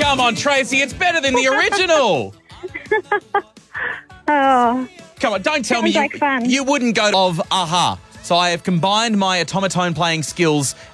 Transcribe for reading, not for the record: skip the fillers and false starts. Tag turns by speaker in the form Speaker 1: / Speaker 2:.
Speaker 1: come on, Tracy. It's better than the original.
Speaker 2: Oh,
Speaker 1: Come on, don't tell me
Speaker 2: Sounds like fun.
Speaker 1: you wouldn't go of Aha. So I have combined my automaton playing skills